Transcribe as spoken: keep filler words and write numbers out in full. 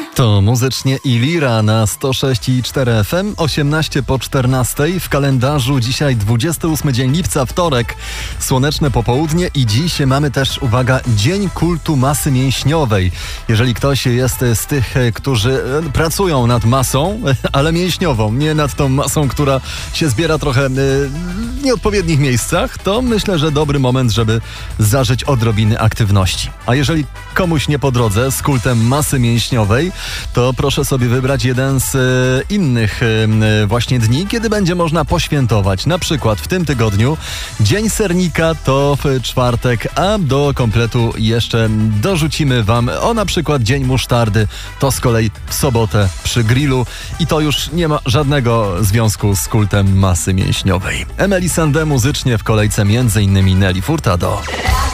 To muzycznie Ilira na sto sześć i cztery F M, osiemnaście po czternastej. W kalendarzu dzisiaj dwudziesty ósmy dzień lipca, wtorek, słoneczne popołudnie i dziś mamy też, uwaga, Dzień Kultu Masy Mięśniowej. Jeżeli ktoś jest z tych, którzy pracują nad masą, ale mięśniową, nie nad tą masą, która się zbiera trochę w nieodpowiednich miejscach, to myślę, że dobry moment, żeby zażyć odrobiny aktywności. A jeżeli komuś nie po drodze z kultem masy mięśniowej, to proszę sobie wybrać jeden z e, innych e, właśnie dni, kiedy będzie można poświętować. Na przykład w tym tygodniu Dzień Sernika to w czwartek, a do kompletu jeszcze dorzucimy wam o na przykład Dzień Musztardy, to z kolei w sobotę przy grillu i to już nie ma żadnego związku z kultem masy mięśniowej. Emeli Sandé muzycznie w kolejce między innymi Nelly Furtado.